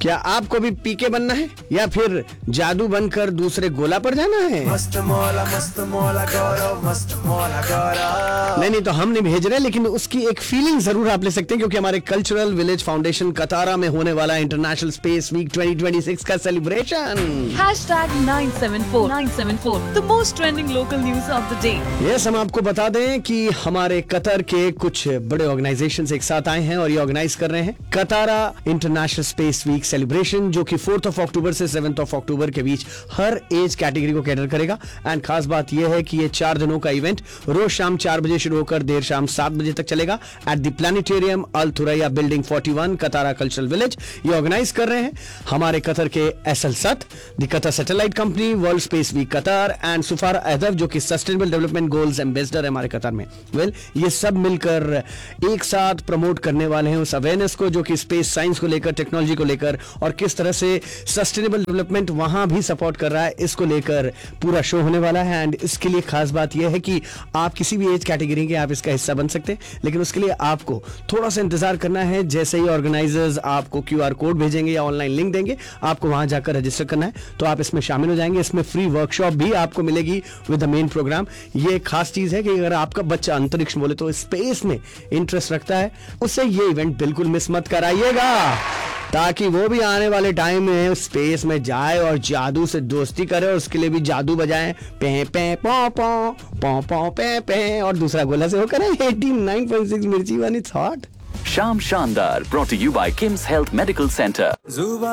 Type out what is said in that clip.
क्या आपको भी पीके बनना है या फिर जादू बनकर दूसरे गोला पर जाना है? मस्त मौला गौरव, मस्त मौला गौरव। नहीं तो हम नहीं भेज रहे, लेकिन उसकी एक फीलिंग जरूर आप ले सकते हैं, क्योंकि हमारे कल्चरल विलेज फाउंडेशन कतारा में होने वाला इंटरनेशनल स्पेस वीक 2026 का celebration. #974 the most trending local news of the day। Yes, हम आपको बता दें कि हमारे कतर के कुछ बड़े ऑर्गेनाइजेशंस एक साथ आए हैं और ये ऑर्गेनाइज कर रहे हैं कतारा इंटरनेशनल स्पेस वीक सेलिब्रेशन, जो कि 4 अक्टूबर से 7 अक्टूबर के बीच हर एज कैटेगरी को कैटर करेगा। एंड खास बात यह है कि ये 4 दिनों का इवेंट रोज शाम 4 बजे शुरू होकर देर शाम 7 बजे तक चलेगा at the planetarium Al थुरैया building 41 कतारा cultural village. ये ऑर्गेनाइज कर रहे हैं हमारे कतर के एसएल सत, the Qatar satellite company, world space week Qatar and super अहदफ, जो कि सस्टेनेबल डेवलपमेंट गोल्स एम्बेसडर है हमारे कतर में। ये सब मिलकर एक साथ प्रमोट करने वाले हैं उस अवेयरनेस को, जो कि स्पेस साइंस को लेकर, टेक्नोलॉजी को लेकर और किस तरह से सस्टेनेबल डेवलपमेंट वहां भी सपोर्ट कर रहा है, इसको लेकर पूरा शो होने वाला है। एंड इसके लिए खास बात यह है कि आप किसी भी एज कैटेगरी के आप इसका हिस्सा बन सकते हैं, लेकिन उसके लिए आपको थोड़ा सा इंतजार करना है। जैसे ही ऑर्गेनाइजर्स आपको QR कोड भेजेंगे या ऑनलाइन लिंक देंगे, आपको वहां जाकर रजिस्टर करना है, तो आप इसमें शामिल हो जाएंगे। इसमें फ्री वर्कशॉप भी आपको मिलेगी विद द मेन प्रोग्राम। ये एक खास चीज है कि अगर आपका बच्चा अंतरिक्ष बोले तो स्पेस में इंटरेस्ट रखता है, उससे ये इवेंट बिल्कुल मिस मत कराइएगा, ताकि वो भी आने वाले टाइम में स्पेस में जाए और जादू से दोस्ती करे और उसके लिए भी जादू बजाए, पे पे पौ पौ पौ पौ पे पे, और दूसरा गोला से वो करे 89.6 मिर्ची वाली थॉट। शाम शानदार brought to you by Kim's Health Medical Center।